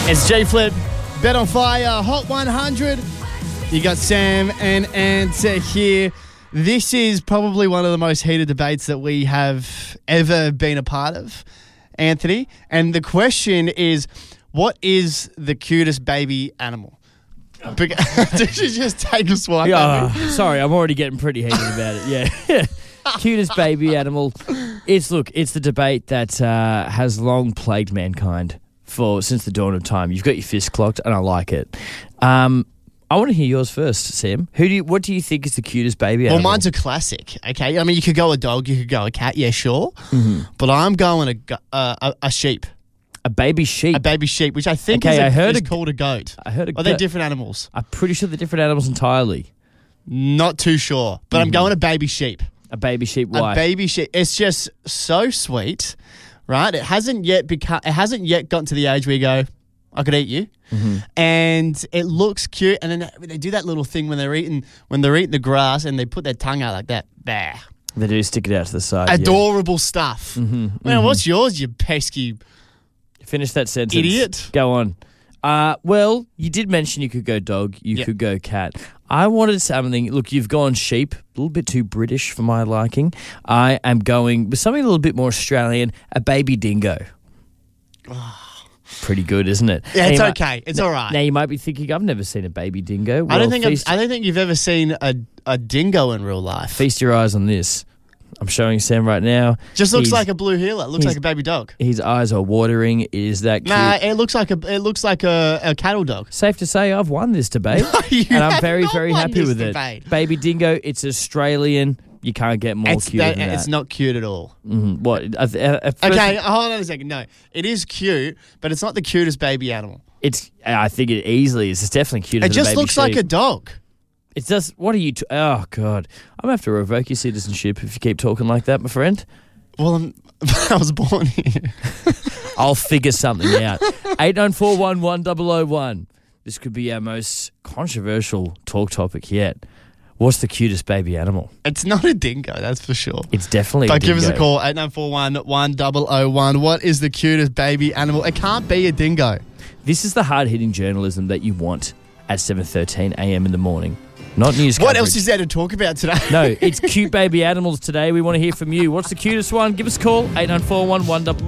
It's G-Flip, Bet on Fire, Hot 100. You got Sam and Anta here. This is probably one of the most heated debates that we have ever been a part of, Anthony. And the question is, what is the cutest baby animal? Did you just take a swipe at me? Sorry, I'm already getting pretty heated about it, yeah. Cutest baby animal. It's the debate that has long plagued mankind since the dawn of time. You've got your fist clocked, and I like it. I want to hear yours first, Sam. What do you think is the cutest baby animal? Well, mine's a classic, okay? I mean, you could go a dog, you could go a cat, yeah, sure. Mm-hmm. But I'm going a sheep. A baby sheep? A baby sheep, which I think is called a goat. I heard a goat. Are they different animals? I'm pretty sure they're different animals entirely. Not too sure, but I'm going a baby sheep. A baby sheep, why? A baby sheep. It's just so sweet, right? It hasn't yet gotten to the age where you go, I could eat you. Mm-hmm. And it looks cute. And then they do that little thing when they're eating the grass and they put their tongue out like that. Bah. They do stick it out to the side. Adorable stuff. Mm-hmm. Man, what's yours, you pesky Finish that sentence. idiot? Go on. Well, you did mention you could go dog, you could go cat. I wanted something, look, you've gone sheep, a little bit too British for my liking. I am going with something a little bit more Australian, a baby dingo. Pretty good, isn't it? Yeah, it's okay. It's all right. Now, you might be thinking, I've never seen a baby dingo. Well, I don't think you've ever seen a dingo in real life. Feast your eyes on this. I'm showing Sam right now. Just looks like a blue heeler. Looks like a baby dog. His eyes are watering. Is that cute? Nah, it looks like a cattle dog. Safe to say, I've won this debate, and I'm very, very happy with it. Baby dingo, it's Australian. You can't get more cute than that. It's not cute at all. Mm-hmm. What? Okay, hold on a second. No, it is cute, but it's not the cutest baby animal. I think it easily is. It's definitely cuter than a baby sheep. It just looks like a dog. It does. What are you? Oh God! I'm gonna have to revoke your citizenship if you keep talking like that, my friend. Well, I was born here. I'll figure something out. 89411001. This could be our most controversial talk topic yet. What's the cutest baby animal? It's not a dingo, that's for sure. It's definitely a dingo. Give us a call, 89411001. What is the cutest baby animal? It can't be a dingo. This is the hard-hitting journalism that you want at 7:13 a.m. in the morning. Not news coverage. What else is there to talk about today? No, it's cute baby animals today. We want to hear from you. What's the cutest one? Give us a call, 89411001.